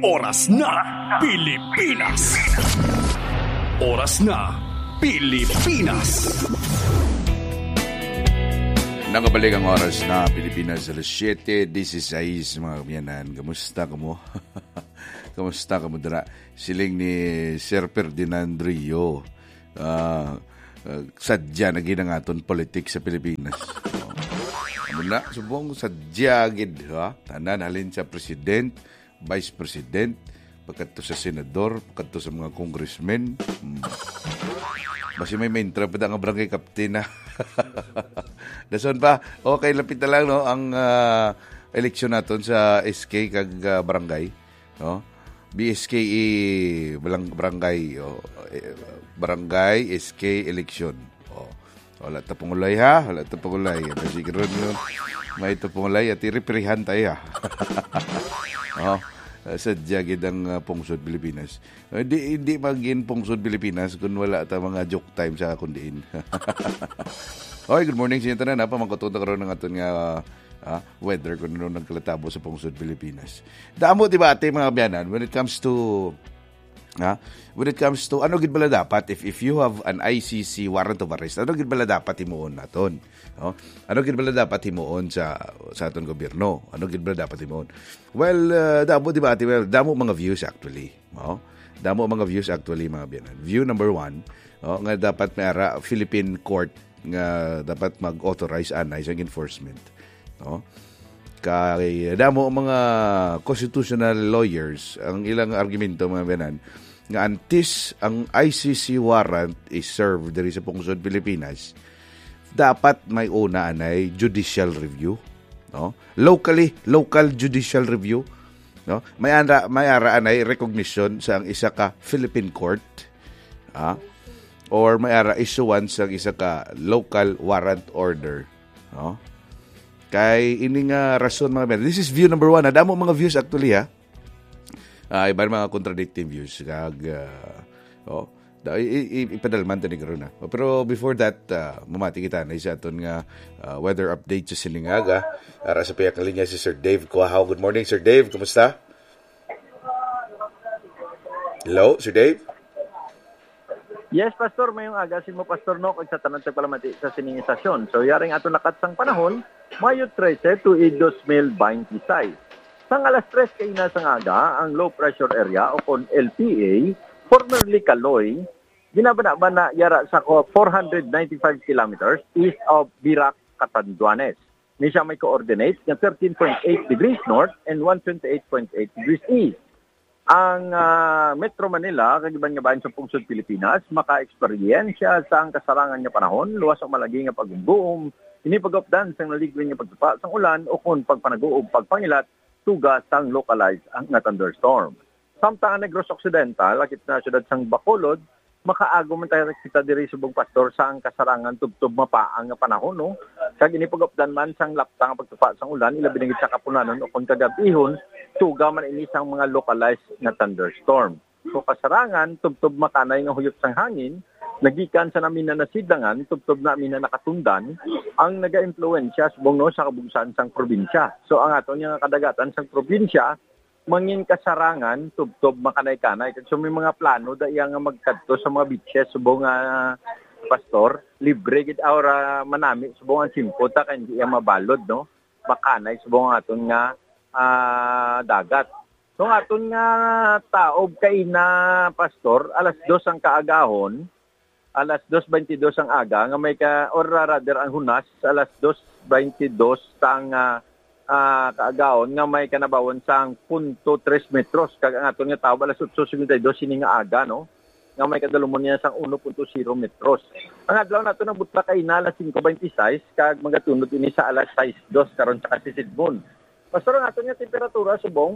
Oras na Pilipinas. Oras na Pilipinas. Nakabalik ang oras na Pilipinas alas 7:16 mga kabiyanan. Kamusta ka mo? Kamusta ka mo dara? Siling ni Sir Ferdinand Rio. Sadya na ginangaton politics sa Pilipinas. Muna, subong sadya gid ha. Tanan halin sa president, vice president, pagkadto sa senador, pagkadto sa mga congressmen. Basi may intra pa nga barangay captain na. Dason pa, okay, lapit na lang no, ang eleksyon naton sa SK kag barangay. No? BSKE, barangay, barangay SK election. Wala ta pangulay ha, wala ta pangulay. Siguro yun, may ito pangulay at iripirihan tayo ha. Sadya gid ang Pungsod Pilipinas. Hindi magin Pungsod Pilipinas kung wala ta mga joke time sa kundiin. Okay, good morning sa inyo tanan. Pamangkotod karon ng aton nga weather kung ano nagkalatabo sa Pungsod Pilipinas. Damo di ba ate mga biyanan when it comes to ano gid bala dapat if you have an ICC warrant of arrest, ano gid bala dapat himuon naton? No? Ano gid bala dapat himuon sa aton gobyerno? Ano gid bala dapat himuon? Well, damo di ba ati? Well, damo mga views actually, no? Damo mga views actually mga biyanan. View number 1, no, nga dapat mayara Philippine court nga dapat mag-authorize anay sa enforcement, no? Kay damo mga constitutional lawyers ang ilang argumento mga biyanan nga antes ang ICC warrant is served diri sa Pungsod Pilipinas, dapat may una anay judicial review, no? Local judicial review, no? May ara anay recognition sa ang isa ka Philippine court, or may ara issuance sa isa ka local warrant order, no? Kay ini nga rason mga men. This is view number 1. Damo mga views actually ha. Iba mga contradicting views kag ipadalman ta ni karon na. Pero before that, mamati kita na isa aton nga weather update sa Silingaga. Ara sa piyak linya si Sir Dave Kuahaw. Good morning Sir Dave, kumusta? Hello, Sir Dave? Yes, Pastor. Mayong agasin mo, Pastor Nok, sa tanan sa palamati sa siningisasyon. So, yaring ato nakatsang panahon, Mayo 13 to 2026. Sang alas 3 kay nasang aga, ang low pressure area o kon LPA, formerly Caloy, ginabana-bana yara sa 495 kilometers east of Birac, Catanduanes. Ni siya may coordinates ng 13.8 degrees north and 128.8 degrees east. Ang Metro Manila, kagiban nga bayan sa Pungsod Pilipinas, maka-eksperyensya sa ang kasarangan nga panahon, luwas ang malagi nga pagbuom, inipagupdan sa naligwin nga pagtupa sa ulan o kung pagpanaguob pagpangilat, tuga sang localized ang nga thunderstorm. Samtang Negros Occidental, lakit na syudad sang Bacolod, makaago man tayo kita diri subong Pastor sa ang kasarangan tubtob mapaang nga panahon, no? Kag inipagupdan man sang laptang pagtupa sang ulan, ilabi na sa kapunanon o kung kagabihon, tuga man ini sang mga localized na thunderstorm. So kasarangan, tubtob makanay nga huyop sang hangin, nagikan sa namin na nasidangan, tubtob namin na nakatundan, ang naga-impluensya subong no sa kabugsan sang probinsya. So ang ato nga kadagatan sang probinsya, mangin kasarangan, tubtob makanay-kanay. So may mga plano da iya nga magkadto sa mga beaches, subong Pastor, libre gid aura manami, subong ang simpota kay hindi iya mabalod, no? Makanay, subong aton nga dagat. So aton nga taob kay na Pastor, alas 2 ang kaagahon, alas 2:22 ang aga nga may ka or rather ang hunas alas 2:22 sang kaagahon nga may kanabawon sang 0.3 metros kag ang aton nga taob alas 8:52 sini nga aga, no, nga may kadalumon niya sang 1.0 metros. Ang adlaw nato na butla kay na alas 5:26 kag magatunod ini sa alas 6:02 karon sa Kasisidbon. Pastor, ang aton nga temperatura subong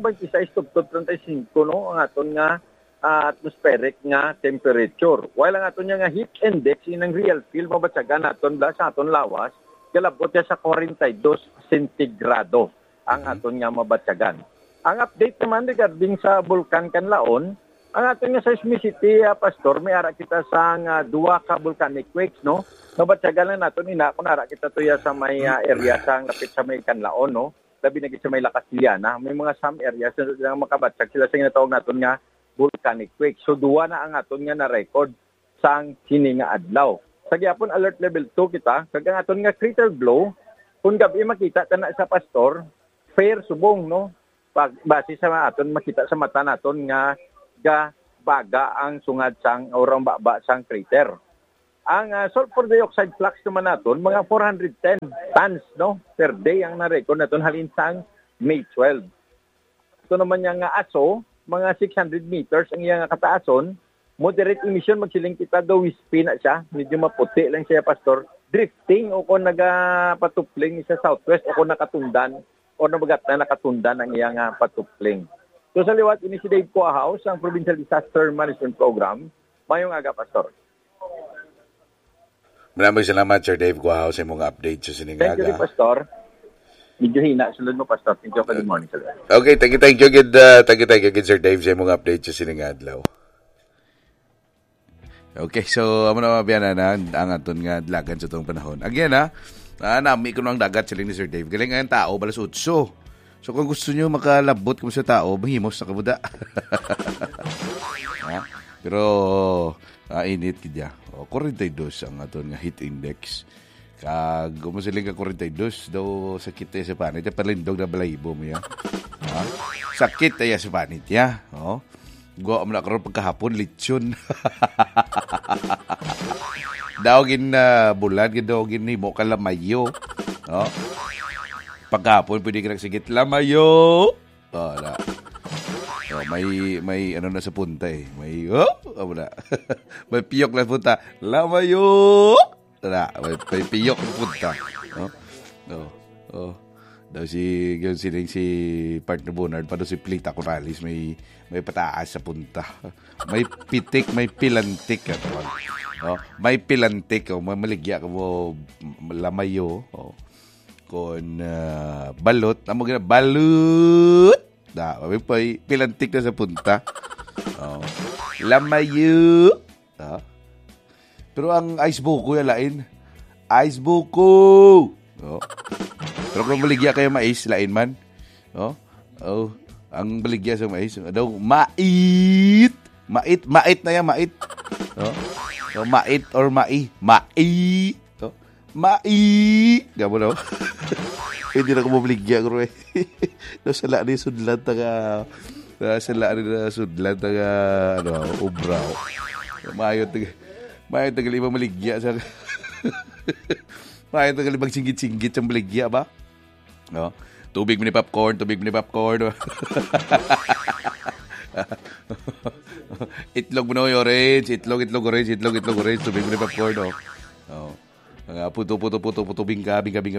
26.35, no, ang aton nga atmospheric nga temperature. While ang aton nga heat index inang real feel mabatsagan naton sa aton lawas galabot sa 42 centigrado ang aton nga mabatsagan. Ang update naman regarding sa Bulkan Kanlaon, ang aton nga seismicity, Pastor, may ara kita sa duwa ka volcanic quakes, no? Mabatsagan lang naton ina kun ara kita tuya sa may area sa kapit sa may Kanlaon, no? labi na sa may La Castellana, may mga some areas na makabatsag sila sa ginatawag naton nga volcanic quake. So duwa na ang aton nga na record sang sini nga adlaw. Sa gyapon alert level 2 kita, kag ang aton nga crater glow, kung gabi makita ta na sa pastor, fair subong no. Pag base sa aton makita sa mata naton nga baga ang sungad sang orang baba sang crater. Ang sulfur dioxide flux naman naton mga 410 tons no per day ang na-record naton halin sang May 12. Ito naman yung aso, mga 600 meters ang iyang kataason, moderate emission magsiling kita daw wispy na siya, medyo maputi lang siya pastor, drifting o kung nagapatupling sa southwest o kung nakatundan o nabagat na nakatundan ang iyang patupling. So sa liwat ini si Dave Coahaus, ang Provincial Disaster Management Program. Mayong aga, Pastor. Maraming salamat, Sir Dave Guahaw, sa mong update sa Siningaga. Thank you, Pastor. Medyo hina. Sulod mo, Pastor. Thank you. Good morning, sir. Okay, thank you, Sir Dave, sa mong update sa Siningadlaw. Okay, so, amo na mabiyanan na ang aton nga dlagan sa itong panahon. Again, nami ko ng dagat sila ni Sir Dave. Galing ang tao, balas utso. So, kung gusto nyo makalabot kamo sa tao, mahimos na kamuda. Pero, init kidya. 42 ang aton nga heat index. Kag umusiling ka 42 daw sakit tayo sa panit. Palindog na balahibo mo yan. Sakit tayo sa panit ya. Gawa mo na karoon pagkahapon, litsyon. Dawagin na bulan, dawagin ni mo kalamayo. Pagkahapon, pwede ka nagsigit, lamayo. May ano na sa punta eh. May may piyok na punta. Lamayo. May piyok na punta. Daw si partner Bonard pa daw si Plita Corrales may pataas sa punta. May pitik, may pilantik may pilantik may maligya ka mo lamayo kon balot amo gina balot may pilantik na sa punta. Lamayo. Pero ang ice buko yung lain. Ice buko. Pero kung baligya kayo mais, lain man. Ang baligya sa mais, daw, mait. Mait na yan, mait. Mait or mai. Mai. Mai. Gamo daw. Hindi na ko mabaligya ko rin. Nasala ni sudlan taga ubraw. Mayot taga limang maligya sa mayot taga limang singgit-singgit sa maligya ba? Tubig mo ni popcorn. Itlog mo na yung orange. Itlog orange. Tubig mo ni popcorn. Mga puto, bingka.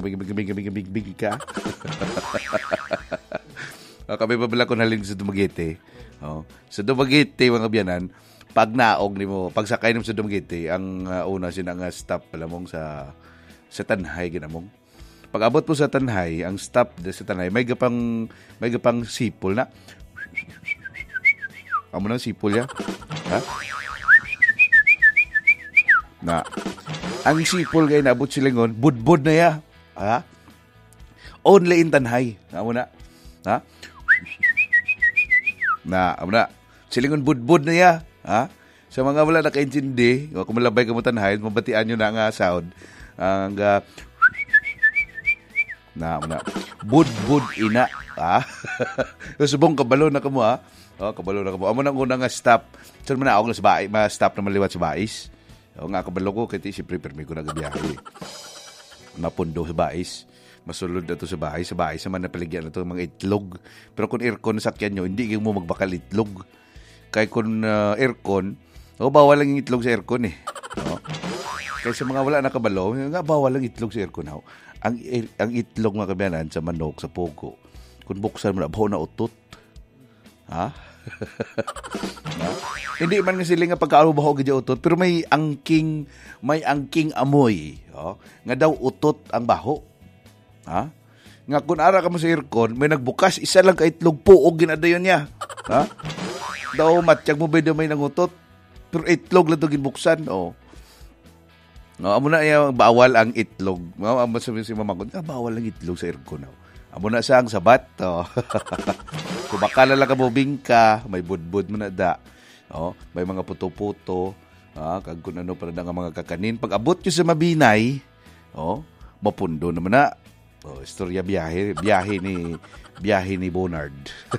Kami pabala ko naling sa Dumaguete. Sa Dumaguete, mga biyanan, pag naog ni mo, pag sakay mo sa Dumaguete, ang una sinang stop pala mong sa Tanhay, ginamong. Pag abot po sa Tanhay, ang stop sa Tanhay, may gapang sipol na. Amo na sipol ya? Ha? Na. Ang sipol kay nabot silingon, budbud na ya. Ha? Only in Tanhay. Amo na. Ha? Amo na. Silingon budbud na ya. Ha? Sa mga wala nakaintindi, kung malabay ka mo Tanhay, mabatian nyo na nga sound. Ang amo na. Budbud ina. Ha? Subong kabalo na ka mo ha. Kabalo na ka mo. Amo na unang stop. Saan mo na ako sa bahay, ma-stop na maliwat sa bais. Nga kabalo ko, kaya siyempre permi ko nagabiyahe. Mapundo sa bais. Masulod na to sa bahay. Sa bahay, sa man napaligyan na to mga itlog. Pero kung aircon sakyan nyo, hindi mo magbakal itlog. Kaya kung aircon, bawal lang yung itlog sa aircon eh. Kaya sa mga wala nakabalo, bawal lang itlog sa aircon. Ang itlog mga kabiyanan sa manok, sa pugo, kung buksan mo na, baho na utot. Ha? Hindi man nga sila nga pagkaalubaho gadya utot, pero may angking amoy. Nga daw utot ang baho. Ha? Nga kung ara ka mo sa aircon, may nagbukas, isa lang ka itlog puog ginadayon niya. Ha? Daw matiyag mo ba may nangutot, pero itlog lang ito ginbuksan. Amo na bawal ang itlog. Amo sabi si mama ko, bawal ang itlog sa aircon. Amo na sang sabat. Oh. Kung bakala lang ka mo bingka, may budbud mo na da. Oh, may mga puto-puto. Kag kung ano pa na nga mga kakanin. Pag abot nyo sa Mabinay, mapundo naman na. Istorya biyahe ni Bonard.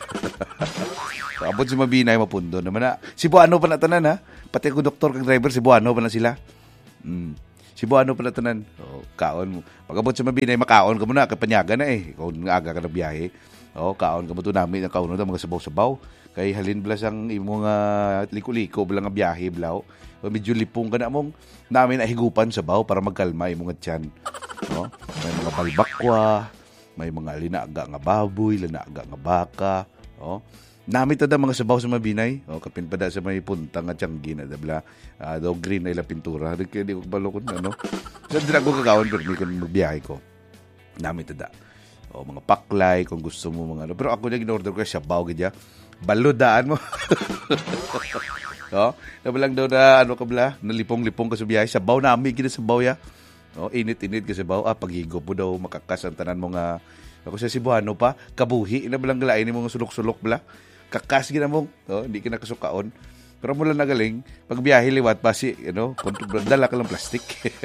Abot sa Mabinay, mapundo naman na. Cebuano pa na tanan, ha? Pati ako doktor kag driver, Cebuano pa na sila. Cebuano pa na tanan. Kaon mo. Pag abot sa Mabinay, makaon ka muna. Kapanyaga na eh. Kung aga ka na biyahe. Kaon ka mo to namin. Ang kaon na mga sabaw-sabaw. Kay halin blas ang imong liko-liko bilang nga biyahe blaw. Medyo lipong ka na mong namin ahigupan sa baw para magkalma imong tiyan. May mga balbakwa, may mga linaga nga baboy, linaga nga baka. Namit tada mga sabaw sa Mabinay. Kapin pa da sa may punta nga tiyanggi na dabla. Daw green na ila pintura. Di ko balokon ano. Sa dira ko kakaon pero di ko magbiyahe ko. Namit tada. Mga paklay kung gusto mo mga ano. Pero ako na ginorder ko sabaw gidya. Baludaan mo. Nabalang daw na ano ka bala, nalipong-lipong ka sa biyahe. Sabaw na ami gina sabaw ya. Init-init ka sabaw. Paghigo po daw makakas ang tanan mo nga. Ako sa Cebuano pa, kabuhi na balang galain mo nga sulok-sulok bala. Kakas gina mo. Hindi ka nakasukaon. Pero mula na galing, pag biyahe liwat pa si, dala ka lang plastic.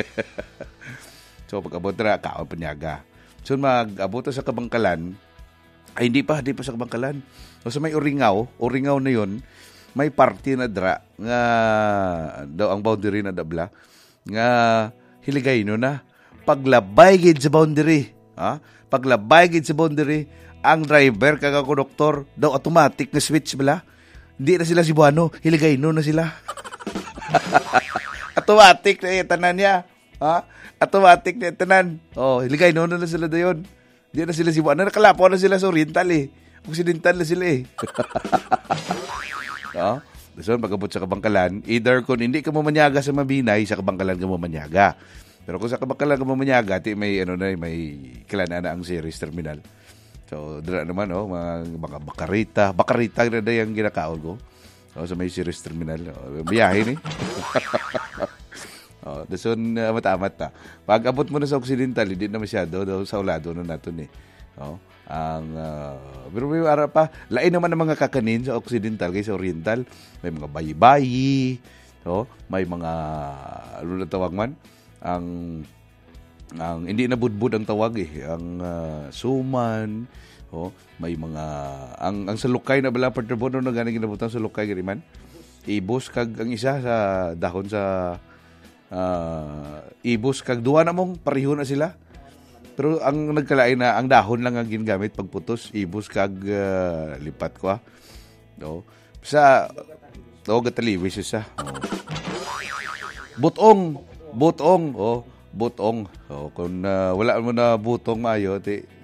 So pag-abot na kaon panyaga. So mag-abot sa Kabangkalan, ay hindi pa sa Kabangkalan. So may Uringaw na yon. May party na dra nga daw ang boundary na dabla nga hiligay no na paglabay gid sa boundary, paglabay gid sa boundary ang driver kag konduktor daw automatic na switch bala, hindi na sila Cebuano, hiligay no na sila. Automatic na tanan niya, automatic na tanan, hiligay no na sila dayon, hindi na sila Cebuano, nakalapo na sila sa Oriental Occidental na sila So, pag-abot sa Kabangkalan, either kung hindi ka mamanyaga sa Mabinay, sa Kabangkalan ka mamanyaga. Pero kung sa Kabangkalan ka mamanyaga, may kilala na ang series terminal. So, dira naman, mga bakarita na da yung ginakaon ko. So, may series terminal. Biyahe ni. So, matamat ta. Pag abot mo na sa Occidental, hindi na masyado, sa ulado na natin pero may ara pa lain naman ang mga kakanin sa Occidental kaysa Oriental. May mga bayi-bayi, may mga ano na tawag man ang hindi na budbud ang tawag ang suman, may mga ang salukay na bala perturbon na ganing ginabutan sa salukay gani man ibos kag ang isa sa dahon sa ibos kag duwa na mong pareho na sila. Pero ang nagkalain na ang dahon lang ang gingamit pagputos, ibus kag lipat ko sa gataliwis isa. Butong. Kung wala mo na butong maayo,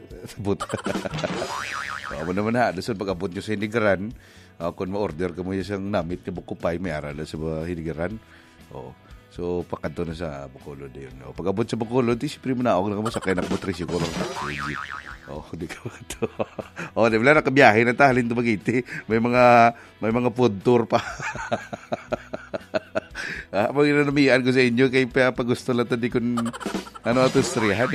mo naman ha, dasan pag-abot nyo sa hinigaran, kung ma-order ka mo yung namit ni Bukupay, may aral sa hinigaran. So, pakanto na sa Bacolod yun. Pag-abot sa Bacolod, siyempre mo na ako na mo sakay na motricycle lang. Di ka ba ito? Di ba na nakabiyahe na ta, halin Dumaguete. May mga food tour pa. Mga inanamihan ko sa inyo, kay pa gusto lang ito, di kung ito istoryahan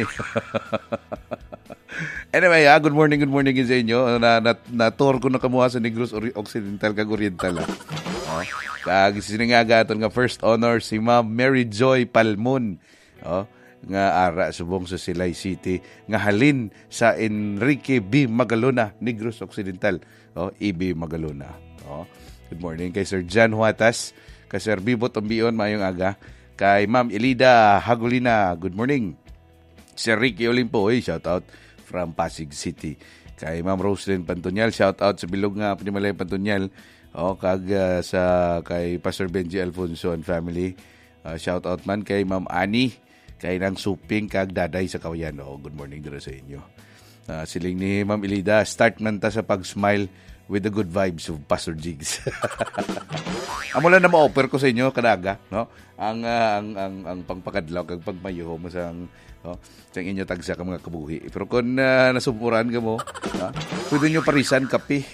Anyway, good morning sa inyo. Na-tour ko na kamuha sa Negros Occidental kag Oriental. Kag siningagaton nga first honor si Ma'am Mary Joy Palmon. Nga ara subong sa Silay City nga halin sa Enrique B. Magalona, Negros Occidental. EB Magalona. Good morning kay Sir Jan Huatas, kay Sir Bibot Ombion, mayong aga. Kay Ma'am Elida Hagulina, good morning. Sir Ricky Olimpo, shout out from Pasig City. Kay Ma'am Roslyn Pantonyal, shout out sa bilog nga Panimalay Pantonyal. Kag kay Pastor Benji Alfonso and family. Shout out man kay Ma'am Ani, kay nang suping kag daday sa Kawayan. Good morning dira sa inyo. Siling ni Ma'am Elida, start man ta sa pag-smile with the good vibes of Pastor Jigs. Amo lang na ma-offer ko sa inyo kanaga, ang pangpakadlaw kag pagmayo mo sa inyo tagsa ka mga kabuhi. Pero kung nasumuran ka mo, pwede nyo parisan kape.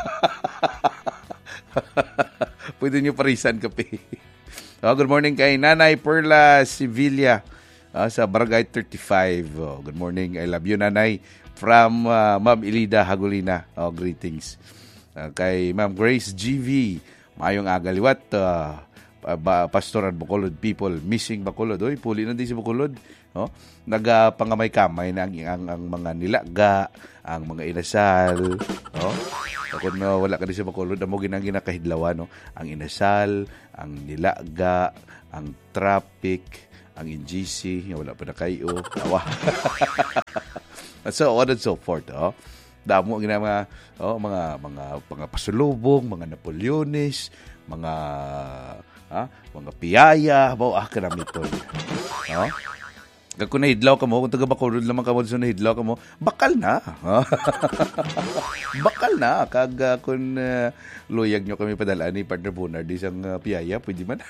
Pwede nyo parisan kape. Good morning kay Nanay Perla Sevilla sa Barangay 35. Good morning. I love you, Nanay. from Ma'am Ilida Hagulina. Greetings. Kay Ma'am Grace GV, maayong agaliwat. Pastoran Bacolod people, missing Bacolod. Oy, puli na din si Bacolod. Nagapangamay-kamay na ang mga nilaga, ang mga inasal. Kung wala ka din sa Bacolod, amo ginakahidlawan, ang inasal, ang nilaga, ang traffic, ang NGC, wala pa na kayo. So on and so forth. Damo mga pasulubong, mga Napoleones, mga piyaya, kanamito. Kung nahidlaw ka mo, kung taga Bacolod lamang ka mo, so nahidlaw ka mo, bakal na. Bakal na. Kung luyag nyo kami padalaan ni Partner Bunard, isang piyaya, pwede man.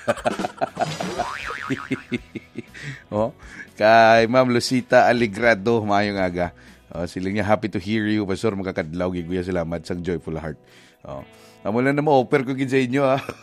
Kay Ma'am Lucita Aligrado, maayong aga. Siling niya, happy to hear you, Pastor, magkakadlaw, giguya, salamat, sang joyful heart. Mula na mo-offer ko sa inyo,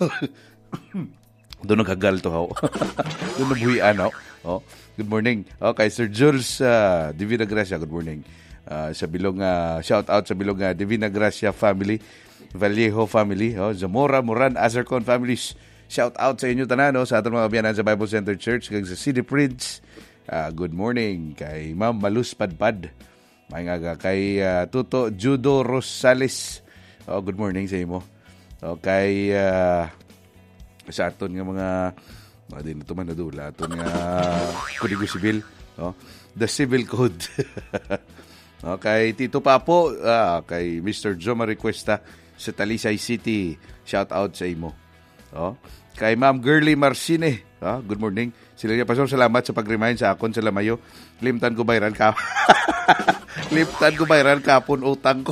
Doon nagkagal to, Doon nabuhian, Good morning. Kay Sir Jules Divina Gracia, good morning. Sa bilong, shout out sa bilong Divina Gracia family, Vallejo family, Zamora, Moran, Azarcon families. Shout out sa inyo tanan, sa atong mga biyanan sa Bible Center Church, kag sa City Prince. Good morning kay Ma'am Malus Padpad. Mayngaga kay Tuto Judo Rosales. Good morning sa imo. Kay sa aton nga mga din ito man nadula aton nga Kodigo Sibil, the Civil Code. Kay Tito Papo, kay Mr. Joma Requesta sa Talisay City, shout out sa imo. Kay Ma'am Girly Marcine, good morning. Sila niya, Pastor, salamat sa pag-remind sa akon sa Lamayo. Limtan ko bayran ka. Limtan ko bayran kapon utang ko.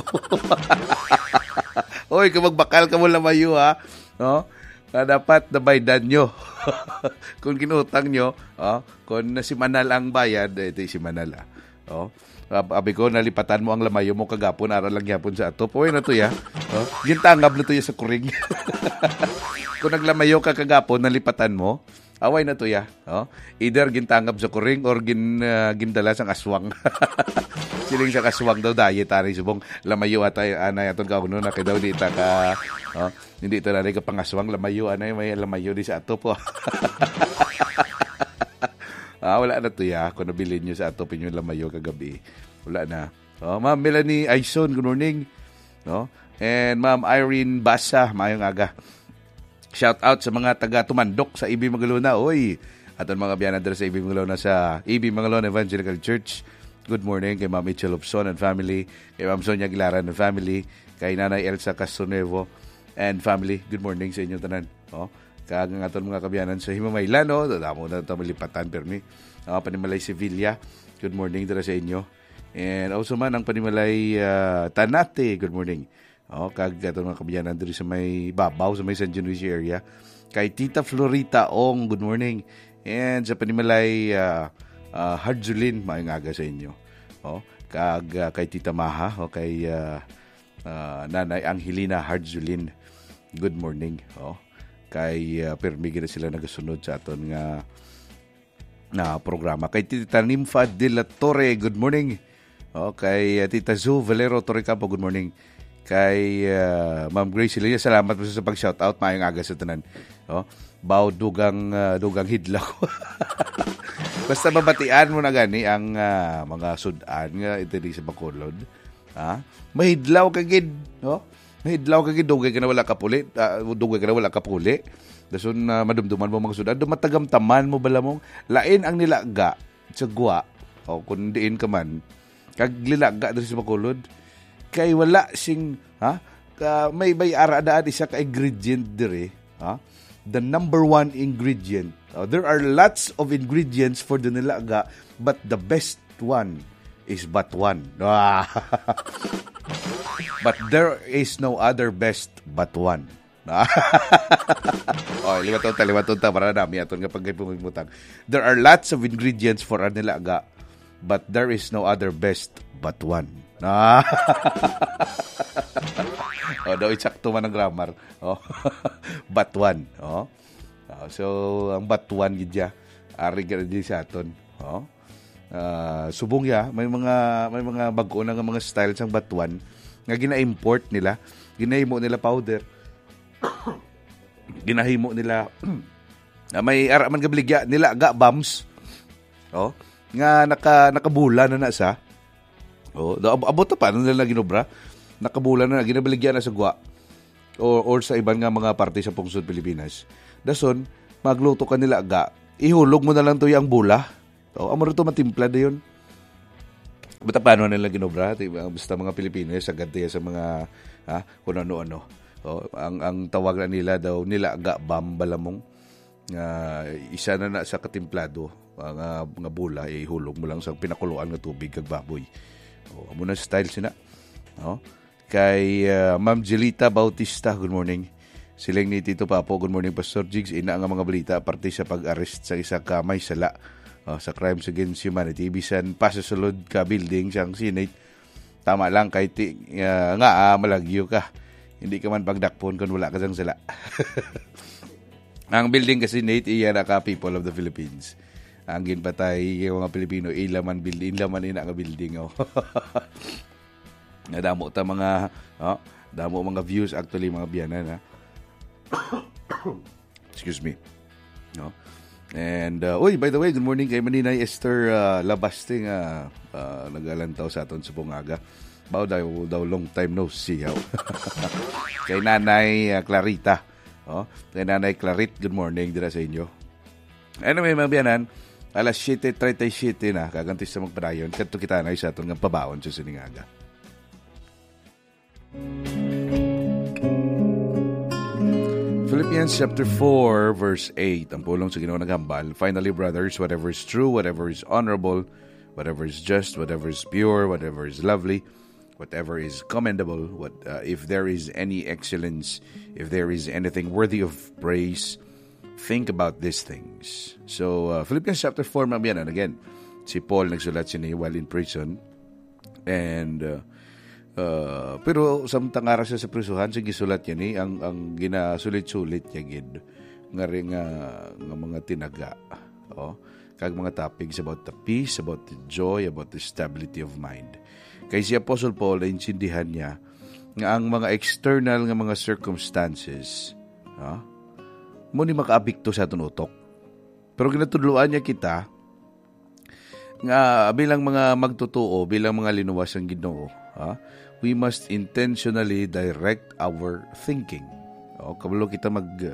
Oy, kung magbakal ka mo Lamayo, dapat nabaydan nyo. Kung kinutang nyo, kung si Manal ang bayad, ito si Manal. Abi ko, nalipatan mo ang Lamayo mo kagapon, aral lang yapon sa ato. Uy, na to ya. Gintangab na to ya sa kuring. Kung naglamayo ka kagapon, nalipatan mo, away na to ya. Either gintangab sa kuring or gindala sang aswang. Siling sa kaswang daw dayet tari subong lamayo atay anay aton ka kuno na kay daw di ta ka hindi ta na ka pangaswang lamayo anay may lamayo di sa ato po. Wala na to ya kung nabilin niyo sa ato pinyo lamayo kagabi. Wala na. Ma'am Melanie Aison, good morning. And Ma'am Irene Basa, mayong aga. Shout out sa mga taga Tumandok sa Ibi Magalona. Oy, aton mga biyanan dere sa Ibi Magalona sa Ibi Magalona Evangelical Church. Good morning kay Ma'am Mitchell Lobson and family, kay Ma'am Sonia Gilaran and family, kay Nanay Elsa Castronevo and family. Good morning sa inyo tanan. Kagang aton mga kabiyanan sa Himamaylan, damo na ito malipatan permi. Panimalay Sevilla, good morning dara sa inyo. And also man ang Panimalay Tanate, good morning. Kag aton mga kabiyanan diri sa may Babaw, sa may San Dionisio area. Kay Tita Florita Ong, good morning. And sa Panimalay Harjulin, maayong aga sa inyo. Kay Tita Maha, kay Nanay Angelina Harjulin, good morning. Kay permigi na sila nagasunod sa aton nga na programa. Kay Tita Nympha de la Torre, good morning. Kay Tita Zu Valero Torrecampo, good morning. Kay Ma'am Grace Lilia, salamat po sa pag-shoutout, maayong aga sa tanan. Baw dugang hidlaw. Basta babatian mo na gani ang mga sudan nga ito sa Bacolod. Mahidlaw kagid, mahidlaw kagid, dugay ka na wala kapuli, dason madumduman mo mga sudan, dumatagamtaman mo bala mong lain ang nilaga sa guwa, kung diin ka man, kag lilaga dito sa Bacolod, kay wala sing, may bayara daan isa ka ingredient dire, the number one ingredient. There are lots of ingredients for the nilaga, but the best one is batuan. But there is no other best batuan. Liwaton ta para nami aton nga pagpumutang. There are lots of ingredients for a nilaga, but there is no other best batuan. Daw eksakto man ang grammar. Batuan. So ang batuan gidya ari gid sa aton. subong ya, may mga bag-o na nga mga style sang batuan nga gina-import nila, ginahimo nila powder. Ginahimo nila may araman nga baligya nila ga bombs. Nga nakabula na sa. Abot pa nila ginobra. Nakabula na ginabaligya na sa gwa. Or sa ibang nga mga parte sa pungsod Pilipinas. Dason magluto ka nila ga. Ihulog mo na lang to yung bula. Amo rito matimpla na yun. Basta paano nila ginobra? Basta mga Pilipinas agad sa mga kung ano-ano. Ang tawag na nila daw nila ga balamong. Isa na sa katimplado nga bula ihulog mo lang sa pinakuluan nga tubig kag baboy. Amo na style sina. Kay Ma'am Jelita Bautista, good morning. Siling ni Tito Papo, good morning Pastor Jigs. Ina nga mga balita parte sa pag-arrest sa isa ka may sala sa crimes against humanity bisan pasasulod ka building siyang Senate. Tama lang kay malagyo ka. Hindi ka man pagdakpon kung wala ka sang sala. Ang building kasi Senate iya na ka people of the Philippines. Ang ginpatay yung mga Pilipino ilaman building, ilaman ina nga building. Damo ta mga damo mga views actually mga biyanan excuse me. And by the way, good morning kay Maninay Esther Labaste nga nagalantaw sa aton sa Bungaga. Bao daw long time no see. Kay Nanay Clarita. Kay Nanay Clarit, good morning dira sa inyo. Anyway, mga biyanan, alas 7:37 na kagantis sa magpadayon kadto kita na sa aton nga pabaon sa Siningaga. Philippians chapter 4 verse 8 ang pulong sa Ginoo naghambal. Finally, brothers, whatever is true, whatever is honorable, whatever is just, whatever is pure, whatever is lovely, whatever is commendable, if there is any excellence, if there is anything worthy of praise, think about these things. So Philippians chapter 4 and again, si Paul nagsulat siya while in prison, and pero samtang ara siya sa prisuhan, sige sulat niya ni ang ginasulit-sulit niya gid nga ring nga mga tinaga kag mga topics about the peace, about the joy, about the stability of mind. Kay si Apostle Paul ay insindihan niya nga ang mga external nga mga circumstances mo ni makaapekto sa aton utok. Pero ginatudloan niya kita nga bilang mga magtotoo, bilang mga linuwas ang Ginoo, we must intentionally direct our thinking. Kabalo kita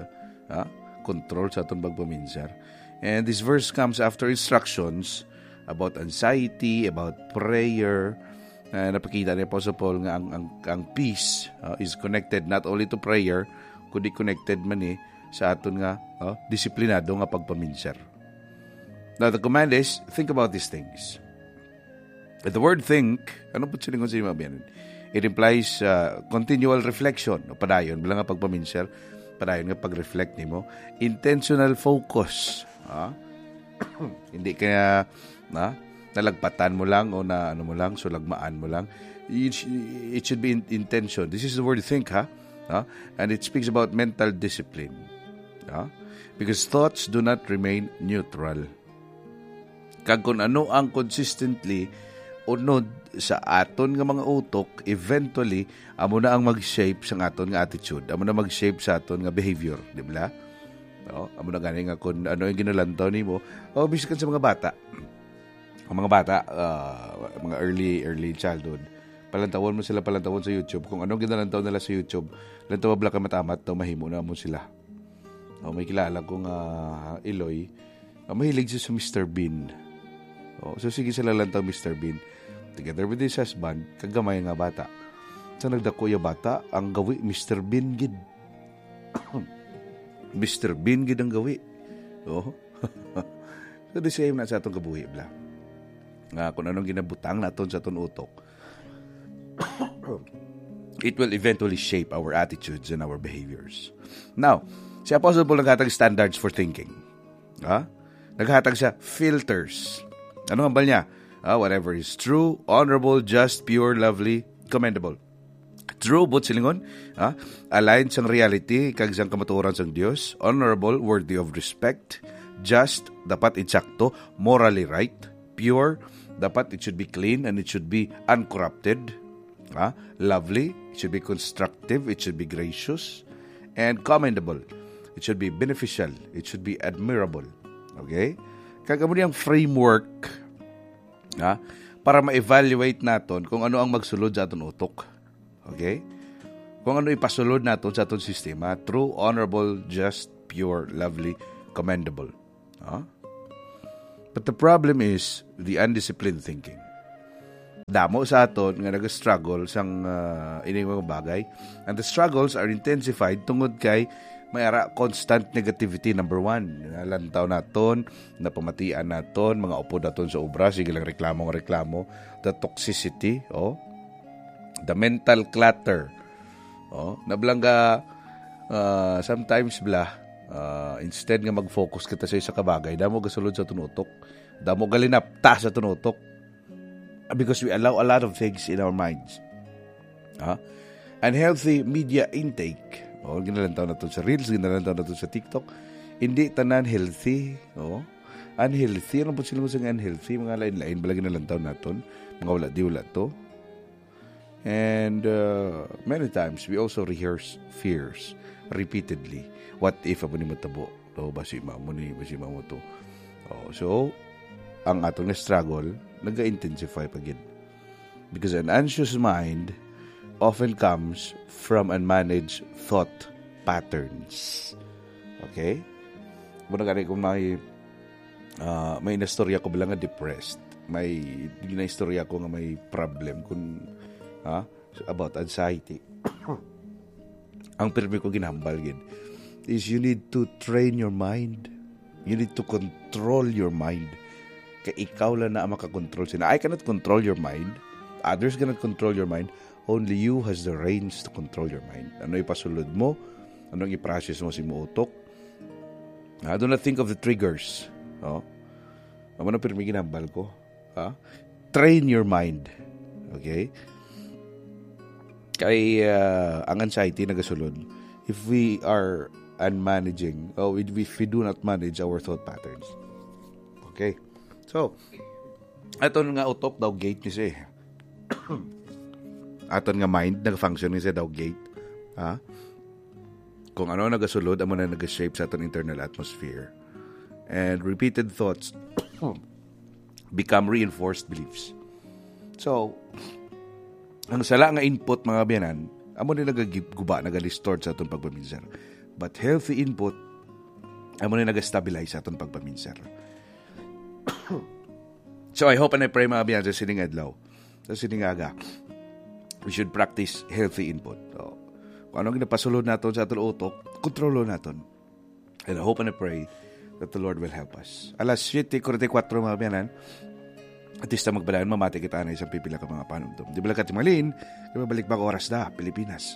control sa atong pagpaminsar. And this verse comes after instructions about anxiety, about prayer. Napakita ni Apostle Paul nga ang peace is connected not only to prayer, kundi connected man sa aton nga disiplinado nga pagpaminsar. Now the command is, think about these things. The word think, ano po silingon sa mga biyanan? It implies continual reflection. Padayon, bilang nga pagpaminsar, padayon nga pag-reflect nimo. Intentional focus. Hindi kaya nalagpatan mo lang o na ano mo lang, sulagmaan mo lang. It should be intention. This is the word think, and it speaks about mental discipline. Because thoughts do not remain neutral. Kag kung ano ang consistently unod sa aton nga mga utok, eventually amo na ang mag-shape sa aton nga attitude, amo na mag-shape sa aton nga behavior, di ba? Amo na gani nga kung ano yung ginalantaw nimo, biskan sa mga bata. Ang mga bata, mga early childhood, palantawon mo sila sa YouTube. Kung anong ginalantaw nila sa YouTube, lantaw bla ka matamat, mahimo na mo sila. May kilala kong Iloy, mahilig siya sa Mr. Bean. So sige sila lantaw Mr. Bean. Together with his husband, kagamay nga bata. Sa nagdako yung bata, ang gawi, Mr. Bean gid. Mr. Bean gid ang gawi. So the same na sa atong kabuhi, bla. Nga kung anong ginabutang naton sa atong utok, it will eventually shape our attitudes and our behaviors. Now, si Apostle Paul naghatag standards for thinking. Naghatag siya filters. Ano ang bal niya? Whatever is true, honorable, just, pure, lovely, commendable. True, but silingon, aligned sang reality, kag sang kamatuoran sang Dios, honorable, worthy of respect, just, dapat insakto, morally right, pure, dapat it should be clean and it should be uncorrupted. Lovely, it should be constructive, it should be gracious, and commendable. It should be beneficial, it should be admirable. Okay? Kagamo niyang framework para ma-evaluate naton kung ano ang magsulod sa aton utok. Okay? Kung ano ipasulod naton sa aton sistema, true, honorable, just, pure, lovely, commendable. But the problem is the undisciplined thinking. Damo sa aton nga nag-struggle sang ining mga bagay, and the struggles are intensified tungod kay mayara constant negativity. Number 1, lantaw naton, napamatian naton, mga upod naton sa obra, sige lang reklamo, the toxicity, the mental clutter, nablangga sometimes instead nga mag-focus kita sa isa ka bagay, damo gasulod sa tunutok, damo galinapta sa tunutok, because we allow a lot of things in our minds. Unhealthy media intake. Ginalantaw na ito sa Reels, ginalantaw na ito sa TikTok. Hindi tanan healthy. Unhealthy. Ano po sila mo sa unhealthy? Mga lain-lain. Bala ginalantaw na ito. Mga wala to. And many times, we also rehearse fears repeatedly. What if ako ni matabo? Basi mamo to. So, ang atong struggle nag-intensify pagid. Because an anxious mind often comes from unmanaged thought patterns. Okay? Muna gani kung may nastorya ko bilang nga depressed. May nastorya ko nga may problem kung about anxiety. Ang pirmi ko ginhambal gid is you need to train your mind. You need to control your mind. Kaya ikaw lang na ang makakontrol sila. I cannot control your mind. Others cannot control your mind. Only you has the reins to control your mind. Ano ipasulod mo? Ano i-process mo si muutok? Do not think of the triggers. Ano na pirmi ginambal ko? Train your mind. Okay? Kaya ang anxiety nagasulod, if we are unmanaging, if we do not manage our thought patterns. Okay? So, aton nga utok daw gate ni siya. Aton nga mind nag-function ni siya daw gate. Kung ano nagasulod, amo na nag-shape sa aton internal atmosphere. And repeated thoughts become reinforced beliefs. So, ang sala nga input mga biyanan, amo na nagagiguba, nagalistort sa aton pagpaminsar. But healthy input, amo na nag-stabilize sa aton pagpaminsar. So I hope and I pray mga biyan sa sining adlaw, sa sining aga, we should practice healthy input. Kung anong ginapasulod natin sa ating utok, kontrolo natin. And I hope and I pray that the Lord will help us. Alas 7:44 mga biyanan, at ista magbalaan, mamati kita na isang pipila ka mga panumdum. Di bala ka timalin, balik bang oras na, Pilipinas.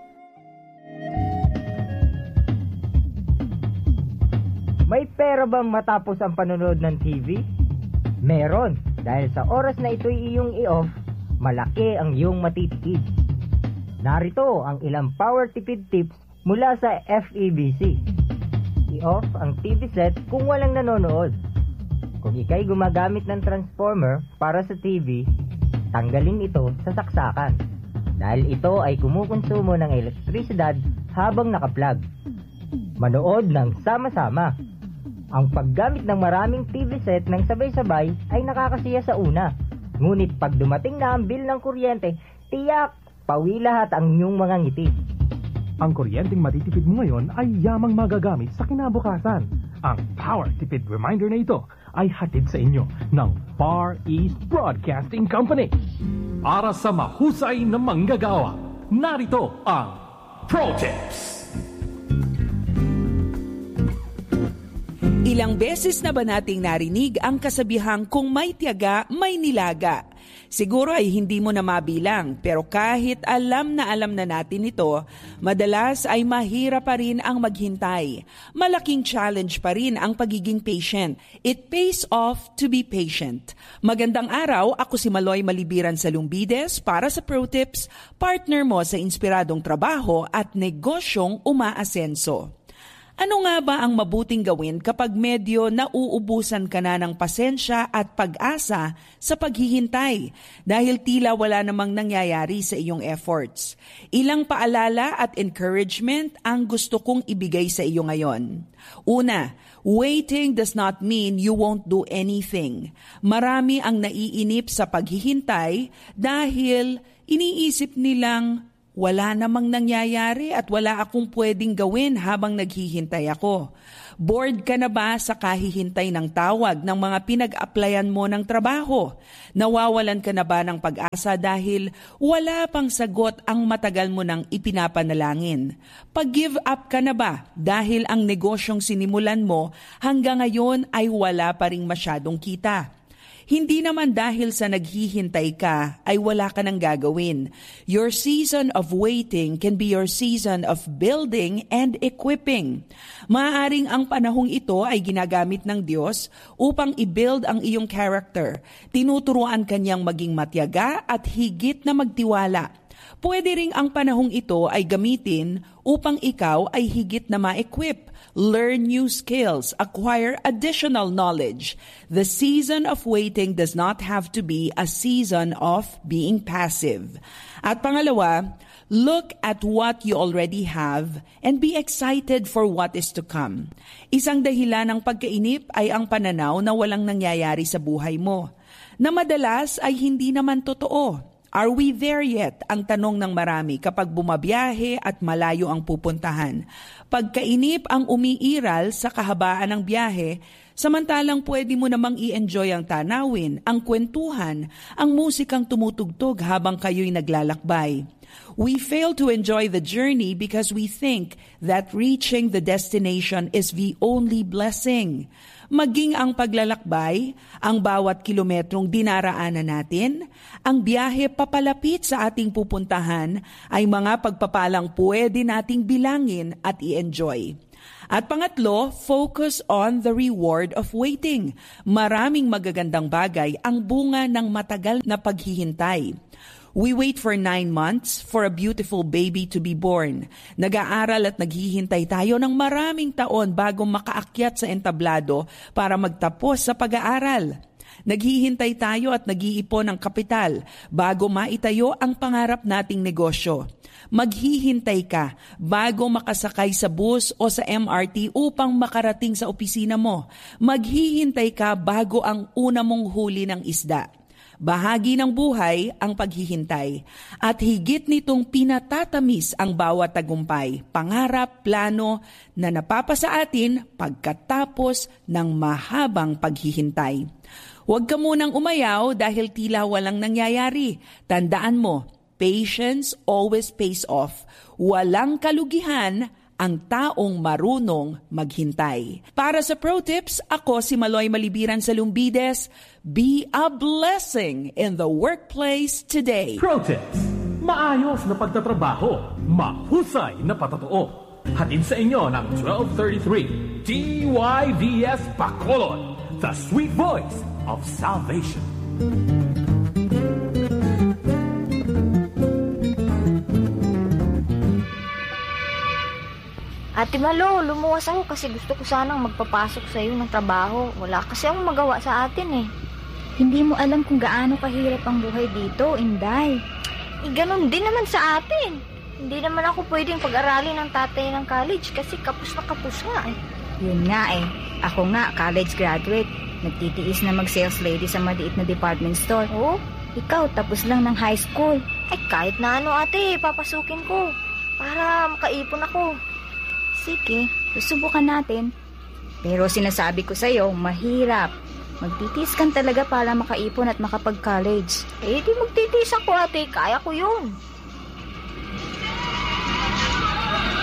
May pera bang matapos ang panonood ng TV? Meron, dahil sa oras na ito'y iyong i-off, malaki ang iyong matitipid. Narito ang ilang power tipid tips mula sa FEBC. I-off ang TV set kung walang nanonood. Kung ikay gumagamit ng transformer para sa TV, tanggalin ito sa saksakan. Dahil ito ay kumukonsumo ng elektrisidad habang nakaplug. Manood ng sama-sama. Ang paggamit ng maraming TV set ng sabay-sabay ay nakakasiya sa una. Ngunit pag dumating na ang bill ng kuryente, tiyak, pawi lahat ang inyong mga ngiti. Ang kuryenteng matitipid mo ngayon ay yamang magagamit sa kinabukasan. Ang Power Tipid Reminder na ito ay hatid sa inyo ng Far East Broadcasting Company. Para sa mahusay na manggagawa, narito ang Pro Tips. Ilang beses na ba nating narinig ang kasabihang kung may tiyaga, may nilaga? Siguro ay hindi mo na mabilang, pero kahit alam na natin ito, madalas ay mahirap pa rin ang maghintay. Malaking challenge pa rin ang pagiging patient. It pays off to be patient. Magandang araw, ako si Maloy Malibiran sa Lumbides para sa Pro Tips, partner mo sa inspiradong trabaho at negosyong umaasenso. Ano nga ba ang mabuting gawin kapag medyo nauubusan ka na ng pasensya at pag-asa sa paghihintay dahil tila wala namang nangyayari sa iyong efforts? Ilang paalala at encouragement ang gusto kong ibigay sa iyo ngayon. Una, waiting does not mean you won't do anything. Marami ang naiinip sa paghihintay dahil iniisip nilang wala namang nangyayari at wala akong pwedeng gawin habang naghihintay ako. Bored ka na ba sa kahihintay ng tawag ng mga pinag-applyan mo ng trabaho? Nawawalan ka na ba ng pag-asa dahil wala pang sagot ang matagal mo nang ipinapanalangin? Pag-give up ka na ba dahil ang negosyong sinimulan mo hanggang ngayon ay wala pa ring masyadong kita? Hindi naman dahil sa naghihintay ka ay wala ka nang gagawin. Your season of waiting can be your season of building and equipping. Maaaring ang panahong ito ay ginagamit ng Diyos upang i-build ang iyong character. Tinuturuan kanyang maging matyaga at higit na magtiwala. Pwede ring ang panahong ito ay gamitin upang ikaw ay higit na ma-equip. Learn new skills, acquire additional knowledge. The season of waiting does not have to be a season of being passive. At pangalawa, look at what you already have and be excited for what is to come. Isang dahilan ng pagkainip ay ang pananaw na walang nangyayari sa buhay mo, na madalas ay hindi naman totoo. Are we there yet? Ang tanong ng marami kapag bumabiyahe at malayo ang pupuntahan. Pagkainip ang umiiral sa kahabaan ng biyahe, samantalang pwede mo namang i-enjoy ang tanawin, ang kwentuhan, ang musikang tumutugtog habang kayo'y naglalakbay. We fail to enjoy the journey because we think that reaching the destination is the only blessing. Maging ang paglalakbay, ang bawat kilometrong dinaraanan natin, ang biyahe papalapit sa ating pupuntahan ay mga pagpapalang pwede nating bilangin at i-enjoy. At pangatlo, focus on the reward of waiting. Maraming magagandang bagay ang bunga ng matagal na paghihintay. We wait for 9 months for a beautiful baby to be born. Nag-aaral at naghihintay tayo ng maraming taon bago makaakyat sa entablado para magtapos sa pag-aaral. Naghihintay tayo at nag-iipon ng kapital bago maitayo ang pangarap nating negosyo. Maghihintay ka bago makasakay sa bus o sa MRT upang makarating sa opisina mo. Maghihintay ka bago ang una mong huli ng isda. Bahagi ng buhay ang paghihintay at higit nitong pinatatamis ang bawat tagumpay, pangarap, plano na napapasa atin pagkatapos ng mahabang paghihintay. Huwag ka munang umayaw dahil tila walang nangyayari. Tandaan mo, patience always pays off. Walang kalugihan ang taong marunong maghintay. Para sa Pro Tips, ako si Maloy Malibiran sa Lumbides. Be a blessing in the workplace today. Pro Tips, maayos na pagtatrabaho, mahusay na patotoo. Hatid sa inyo ng 1233 DYVS Bacolod, the sweet voice of salvation. Ate Malo, lumuwas ako kasi gusto ko sanang magpapasok sa iyo ng trabaho. Wala kasi akong magawa sa atin eh. Hindi mo alam kung gaano kahirap ang buhay dito, Inday. Ganon din naman sa atin. Hindi naman ako pwedeng pag-aralin ng tatay ng college kasi kapos na kapos nga eh. Yun nga eh. Ako nga, college graduate. Nagtitiis na mag-sales lady sa maliit na department store. Oh? Ikaw, tapos lang ng high school. Ay, kahit na ano ate, papasukin ko. Para makaipon ako. Sige, susubukan natin. Pero sinasabi ko sa'yo, mahirap. Magtitiis kan talaga para makaipon at makapag-college. Eh, di magtitiis ako ate. Kaya ko yun.